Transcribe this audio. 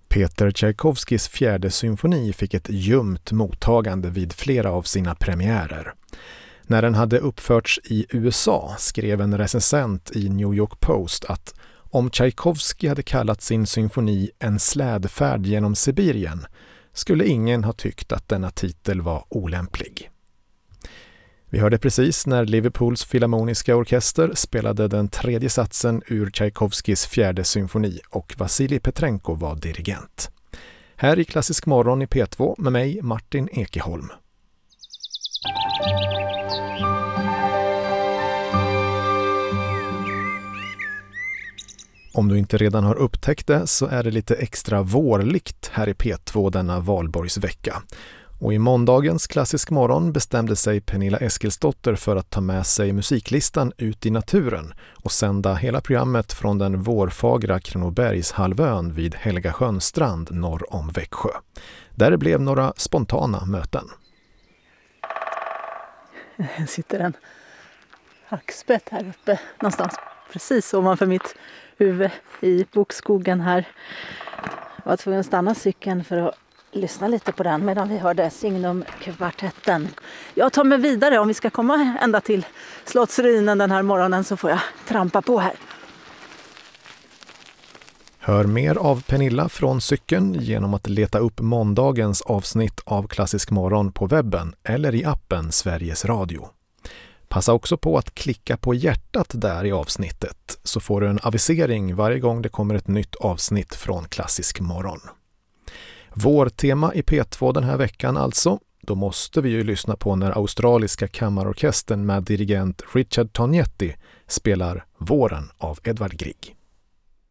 Peter Tchaikovskys fjärde symfoni fick ett ljumt mottagande vid flera av sina premiärer. När den hade uppförts i USA skrev en recensent i New York Post att om Tchaikovsky hade kallat sin symfoni En slädfärd genom Sibirien skulle ingen ha tyckt att denna titel var olämplig. Vi hörde precis när Liverpools filharmoniska orkester spelade den tredje satsen ur Tchaikovskys fjärde symfoni och Vasilij Petrenko var dirigent. Här i Klassisk morgon i P2 med mig Martin Ekeholm. Om du inte redan har upptäckt det så är det lite extra vårligt här i P2 denna valborgsvecka. Och i måndagens Klassisk morgon bestämde sig Pernilla Eskilsdotter för att ta med sig musiklistan ut i naturen och sända hela programmet från den vårfagra Kronobergshalvön vid Helgasjöstrand norr om Växjö. Där det blev några spontana möten. Det sitter en hackspett här uppe någonstans precis ovanför mitt huvud i bokskogen här. Jag var tvungen att stanna cykeln för att lyssna lite på den medan vi hörde Signum-kvartetten. Jag tar mig vidare. Om vi ska komma ända till Slottsruinen den här morgonen så får jag trampa på här. Hör mer av Pernilla från cykeln genom att leta upp måndagens avsnitt av Klassisk morgon på webben eller i appen Sveriges Radio. Passa också på att klicka på hjärtat där i avsnittet så får du en avisering varje gång det kommer ett nytt avsnitt från Klassisk morgon. Vår tema i P2 den här veckan alltså, då måste vi ju lyssna på när australiska kammarorkestern med dirigent Richard Tognetti spelar Våren av Edvard Grieg.